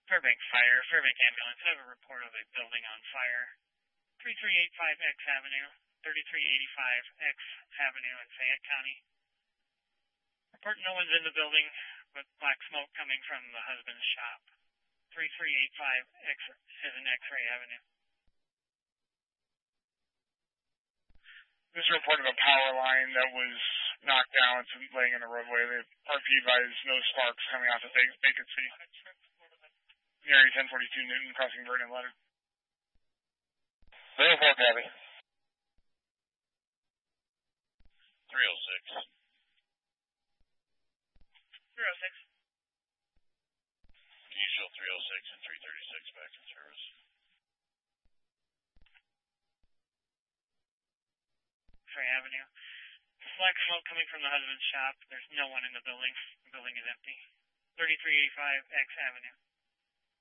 Fairbank Fire, Fairbank Ambulance. I have a report of a building on fire. 3385 X Avenue, 3385 X Avenue in Fayette County. Report no one's in the building, but black smoke coming from the husband's shop. 3385 X is an X-Ray Avenue. This is a report of a power line that was knocked down. It's laying in the roadway. The RP advised no sparks coming off the vacancy. Area 1042 Newton, crossing Vernon Leonard. 304, copy. 306. 306. Can you show 306 and 336 back in service? X-Ray Avenue. Black smoke coming from the husband's shop. There's no one in the building. The building is empty. 3385 X Avenue.